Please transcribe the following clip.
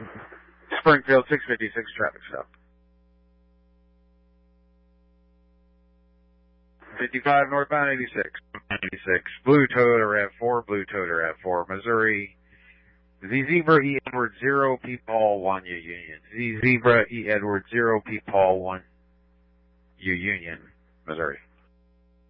Springfield 656 traffic stop. 55 northbound 86. 86. Blue Toyota RAV4, Blue Toyota RAV4, Missouri. Z Zebra E Edward 0 P Paul 1 U Union. Z Zebra E Edward 0 P Paul 1 U Union, Missouri.